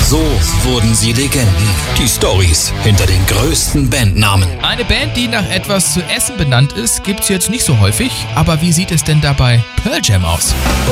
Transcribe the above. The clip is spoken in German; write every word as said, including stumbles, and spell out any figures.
So wurden sie Legenden. Die Storys hinter den größten Bandnamen. Eine Band, die nach etwas zu essen benannt ist, gibt's jetzt nicht so häufig. Aber wie sieht es denn dabei Pearl Jam aus?